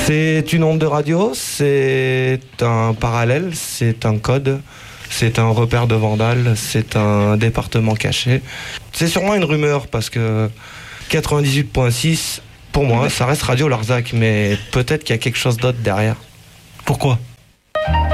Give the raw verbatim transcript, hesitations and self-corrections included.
C'est une onde de radio, c'est un parallèle, c'est un code, c'est un repère de vandale, c'est un département caché. C'est sûrement une rumeur parce que quatre-vingt-dix-huit virgule six, pour moi, ça reste Radio Larzac, mais peut-être qu'il y a quelque chose d'autre derrière. Pourquoi ?